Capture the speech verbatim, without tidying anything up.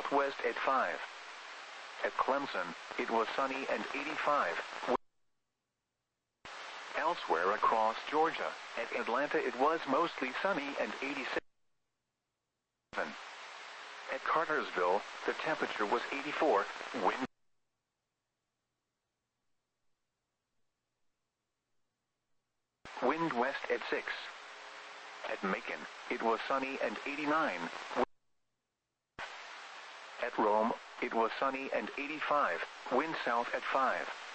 southwest at five. At Clemson, it was sunny and eighty-five. Elsewhere across Georgia, at Atlanta it was mostly sunny and eighty-seven. At Cartersville, the temperature was eighty-four, wind wind west at six. At Macon, it was sunny and eighty-nine. At Rome, it was sunny and eighty-five, wind south at five.